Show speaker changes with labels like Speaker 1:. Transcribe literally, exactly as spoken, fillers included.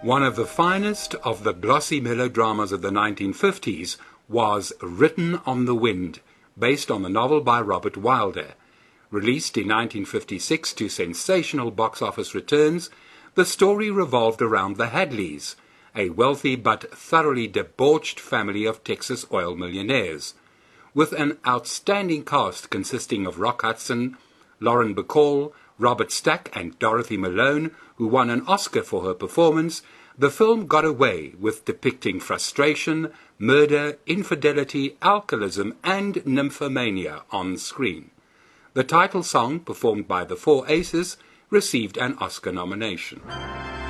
Speaker 1: One of the finest of the glossy melodramas of the nineteen fifties was Written on the Wind, based on the novel by Robert Wilder. Released in nineteen fifty-six to sensational box office returns, the story revolved around the Hadleys, a wealthy but thoroughly debauched family of Texas oil millionaires. With an outstanding cast consisting of Rock Hudson, Lauren Bacall, Robert Stack and Dorothy Malone, who won an Oscar for her performance, the film got away with depicting frustration, murder, infidelity, alcoholism and nymphomania on screen. The title song, performed by the Four Aces, received an Oscar nomination.